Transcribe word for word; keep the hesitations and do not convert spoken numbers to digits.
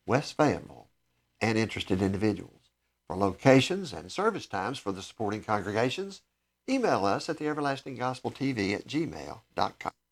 West Fayetteville, and interested individuals. For locations and service times for the supporting congregations, email us at the everlasting gospel t v at gmail dot com.